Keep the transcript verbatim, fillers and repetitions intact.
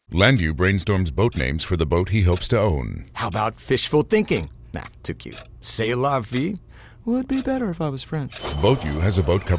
Landu brainstorms boat names for the boat he hopes to own. How about fishful thinking? Nah, too cute. C'est la vie would be better if I was French. Boat U has a boat cover